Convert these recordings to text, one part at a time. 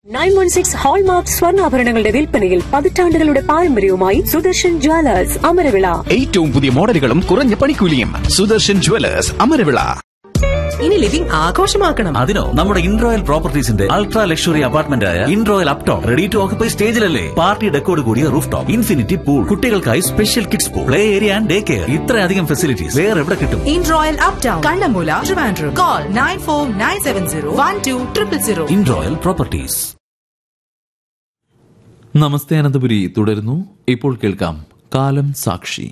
916 hallmark സ്വർണ്ണാഭരണങ്ങളുടെ വിൽപ്പനയിൽ പതിറ്റാണ്ടുകളുടെ പാരമ്പര്യവുമായി സുദർശൻ ജ്വല്ലേഴ്സ് അമരവിള. ഏറ്റവും പുതിയ മോഡലുകളും കുറഞ്ഞ പണിക്കൂലിയും. സുദർശൻ ജ്വല്ലേഴ്സ് അമരവിള. ഇനി ലിവിംഗ് ആഘോഷമാക്കണം. അതിനോ നമ്മുടെ ഇൻറോയൽ പ്രോപ്പർട്ടീസിന്റെ അൾട്രാ ലക്ഷറി അപ്പാർട്ട്മെന്റ് ആയ ഇൻറോയൽ Upton ready to occupy സ്റ്റേജിലല്ലേ. Party ഡെക്കോട് കൂടിയ റൂഫ് ടോപ്പ്, ഇൻഫിനിറ്റി പൂൾ, കുട്ടികൾക്കായി special kids pool, play area and day care. ഇത്രയധികം ഫെസിലിറ്റീസ് വേറെ എവിടെ കിട്ടും? ഇൻറോയൽ uptown, Kannammoola, Trivandrum. Call 9497012000. ഇൻറോയൽ properties. നമസ്തേ അനന്തപുരി തുടരുന്നു. ഇപ്പോൾ കേൾക്കാം കാലം സാക്ഷി.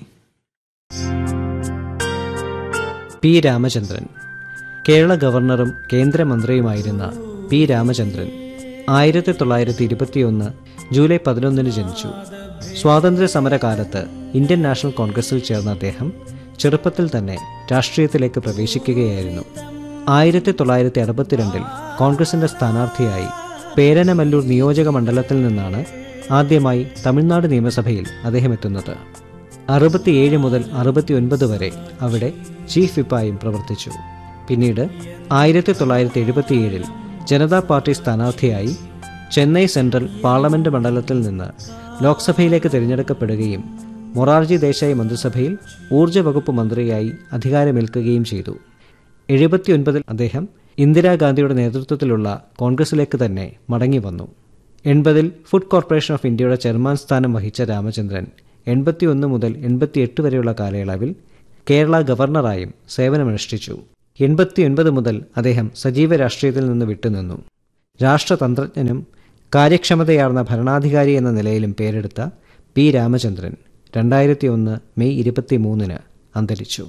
പി രാമചന്ദ്രൻ. കേരള ഗവർണറും കേന്ദ്രമന്ത്രിയുമായിരുന്ന പി രാമചന്ദ്രൻ 1921 ജൂലൈ 11 ജനിച്ചു. സ്വാതന്ത്ര്യ സമരകാലത്ത് ഇന്ത്യൻ നാഷണൽ കോൺഗ്രസിൽ ചേർന്ന അദ്ദേഹം ചെറുപ്പത്തിൽ തന്നെ രാഷ്ട്രീയത്തിലേക്ക് പ്രവേശിക്കുകയായിരുന്നു. 1962 കോൺഗ്രസിന്റെ സ്ഥാനാർത്ഥിയായി പേരനമല്ലൂർ നിയോജക മണ്ഡലത്തിൽ നിന്നാണ് ആദ്യമായി തമിഴ്നാട് നിയമസഭയിൽ അദ്ദേഹം എത്തുന്നത്. 67 മുതൽ 69 വരെ അവിടെ ചീഫ് വിപ്പായും പ്രവർത്തിച്ചു. പിന്നീട് 1977 ജനതാ പാർട്ടി സ്ഥാനാർത്ഥിയായി ചെന്നൈ സെൻട്രൽ പാർലമെന്റ് മണ്ഡലത്തിൽ നിന്ന് ലോക്സഭയിലേക്ക് തിരഞ്ഞെടുക്കപ്പെടുകയും മൊറാർജി ദേശായി മന്ത്രിസഭയിൽ ഊർജ്ജ വകുപ്പ് മന്ത്രിയായി അധികാരമേൽക്കുകയും ചെയ്തു. 79 അദ്ദേഹം ഇന്ദിരാഗാന്ധിയുടെ നേതൃത്വത്തിലുള്ള കോൺഗ്രസിലേക്ക് തന്നെ മടങ്ങി വന്നു. 80 ഫുഡ് കോർപ്പറേഷൻ ഓഫ് ഇന്ത്യയുടെ ചെയർമാൻ സ്ഥാനം വഹിച്ച രാമചന്ദ്രൻ 81 മുതൽ 88 വരെയുള്ള കാലയളവിൽ കേരള ഗവർണറായും സേവനമനുഷ്ഠിച്ചു. 89 മുതൽ അദ്ദേഹം സജീവ രാഷ്ട്രീയത്തിൽ നിന്ന് വിട്ടുനിന്നു. രാഷ്ട്രതന്ത്രജ്ഞനും കാര്യക്ഷമതയാർന്ന ഭരണാധികാരി എന്ന നിലയിലും പേരെടുത്ത പി രാമചന്ദ്രൻ 2001 മെയ് 23 അന്തരിച്ചു.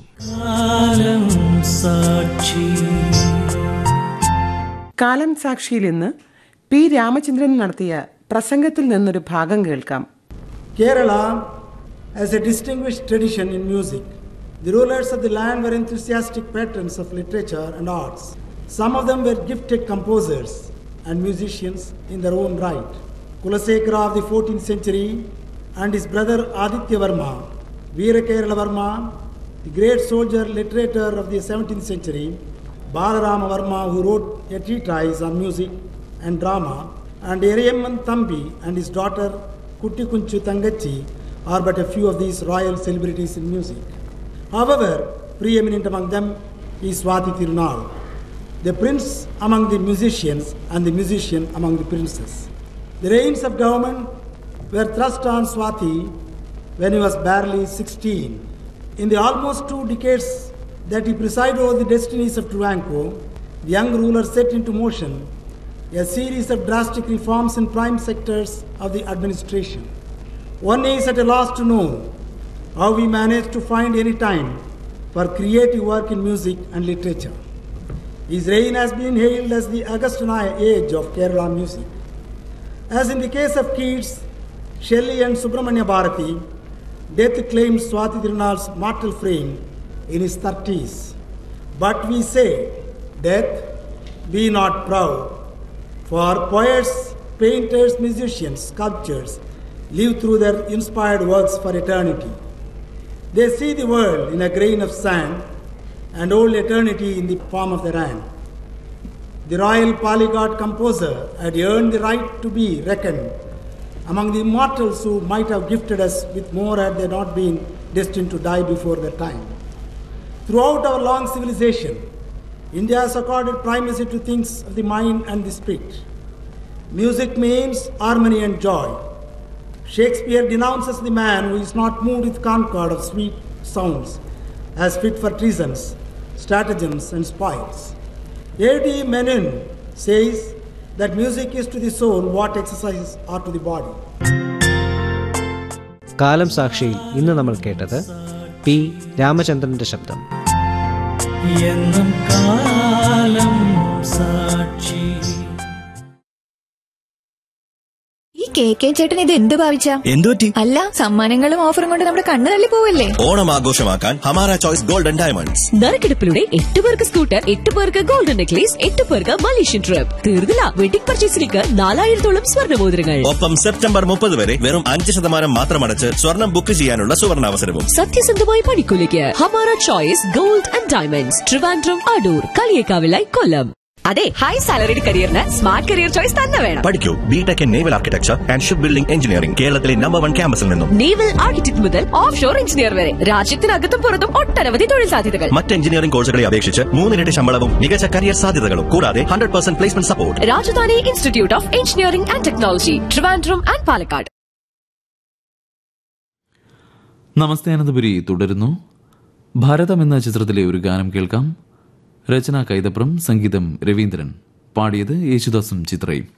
കാലം സാക്ഷിയിൽ ഇന്ന് പി രാമചന്ദ്രൻ നടത്തിയ പ്രസംഗത്തിൽ നിന്നൊരു ഭാഗം കേൾക്കാം. Kerala has a distinguished tradition in music. The rulers of the land were enthusiastic patrons of literature and arts. Some of them were gifted composers and musicians in their own right. Kulasekara of the 14th century and his brother Aditya Varma, Veera Kerala Varma, the great soldier literator of the 17th century, Balarama Varma, who wrote a treatise on music and drama, and Eriyamman Thambi and his daughter Kuttikunchu Tangachi are but a few of these royal celebrities in music. However, preeminent among them is Swathi Tirunal, the prince among the musicians and the musician among the princes. The reins of government were thrust on Swathi when he was barely 16. In the almost 2 decades that he presided over the destinies of Travancore, the young ruler set into motion a series of drastic reforms in prime sectors of the administration. One is at a loss to know how we managed to find any time for creative work in music and literature. His reign has been hailed as the Augustan age of Kerala music. As in the case of Keats, Shelley and Subramanya Bharati, death claimed Swathi Tirunal's mortal frame in his 30s. But we say, death, be not proud, for poets, painters, musicians, sculptors live through their inspired works for eternity. They see the world in a grain of sand and hold eternity in the palm of their hand. The royal polyglot composer had earned the right to be reckoned among the immortals who might have gifted us with more had they not been destined to die before their time. Throughout our long civilization, India has accorded primacy to things of the mind and the spirit. Music means harmony and joy. Shakespeare denounces the man who is not moved with concord of sweet sounds as fit for treasons, stratagems and spoils. A.D. Menon says that music is to the soul what exercises are to the body. കാലം സാക്ഷിയിൽ ഇന്ന് നമ്മൾ കേട്ടത് P രാമചന്ദ്രന്റെ ശബ്ദം. എന്നും കാലം സാക്ഷി. ഈ K ചേട്ടൻ ഇത് എന്ത് ഭാവിച്ച? എന്തുപറ്റി? അല്ല, സമ്മാനങ്ങളും ഓഫറും കൊണ്ട് നമ്മുടെ കണ്ണ് തള്ളി പോവല്ലേ? ഓണം ആഘോഷമാക്കാൻ ഹമാര ചോയ്സ് ഗോൾഡൻ ഡയമണ്ട്സ്. നറുക്കെടുപ്പിലൂടെ 8 പേർക്ക് സ്കൂട്ടർ, 8 പേർക്ക് ഗോൾഡൻ നെക്ലേസ്, 8 പേർക്ക് മലേഷ്യൻ ട്രിപ്പ്. തീർന്നില്ല, വെഡിംഗ് പർച്ചേസിലേക്ക് 4000-ഓളം സ്വർണ്ണമോതിരങ്ങൾ. ഒപ്പം സെപ്റ്റംബർ 30 വരെ വെറും 5% മാത്രം അടച്ച് സ്വർണം ബുക്ക് ചെയ്യാനുള്ള സുവർണാവസരവും. സത്യസന്ധമായ പണിക്കൂലിക്ക് Hamara choice gold and diamonds, Trivandrum, Adoor, കളിയേക്കാവിലായി, കൊല്ലം. അതെ, high salaried കരിയറിന് smart career choice തന്നെ വേണം. പഠിക്കൂ BTech in naval architecture and ship building engineering, കേരളത്തിലെ നമ്പർ 1 ക്യാമ്പസിൽ നിന്നും. നേവൽ ആർക്കിടെക്ട് മുതൽ ഓഫ് ഷോർ എഞ്ചിനീയർ വരെ രാജ്യത്തിനകത്തും പുറത്തും ഒട്ടനവധി തൊഴിൽ സാധ്യതകൾ. മറ്റ് എഞ്ചിനീയറിംഗ് കോഴ്സുകളെ അപേക്ഷിച്ച് 3 ഇരട്ടി ശമ്പളവും മികച്ച കരിയർ സാധ്യതകളും കൂടാതെ 100% placement support. Rajdhani institute of engineering and technology, Trivandrum and Palakkad. നമസ്തേ അനന്തപുരി തുടരുന്നു. ഭാരതം എന്ന ചിത്രത്തിലെ ഒരു ഗാനം കേൾക്കാം. രചന കൈതപ്രം, സംഗീതം രവീന്ദ്രൻ, പാടിയത് യേശുദാസും ചിത്രയും.